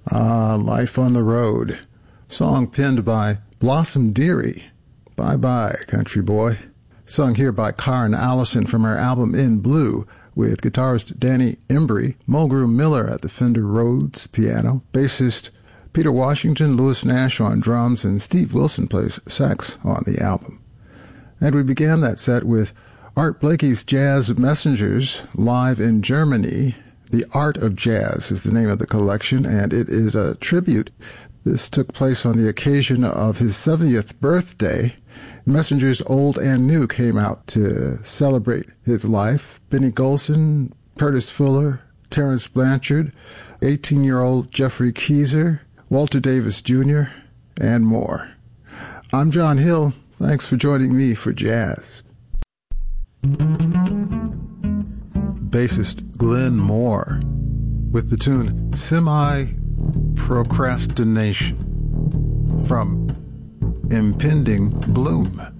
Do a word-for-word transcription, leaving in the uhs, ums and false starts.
Ah, Life on the Road. Song penned by Blossom Dearie. Bye-bye, Country Boy. Sung here by Karen Allison from her album In Blue, with guitarist Danny Embry, Mulgrew Miller at the Fender Rhodes piano, bassist Peter Washington, Lewis Nash on drums, and Steve Wilson plays sax on the album. And we began that set with Art Blakey's Jazz Messengers live in Germany. The Art of Jazz is the name of the collection, and it is a tribute. This took place on the occasion of his seventieth birthday. Messengers Old and New came out to celebrate his life. Benny Golson, Curtis Fuller, Terrence Blanchard, eighteen-year-old Jeffrey Keezer, Walter Davis Junior, and more. I'm John Hill. Thanks for joining me for jazz. Bassist Glenn Moore with the tune Semi-Procrastination from Impending Bloom.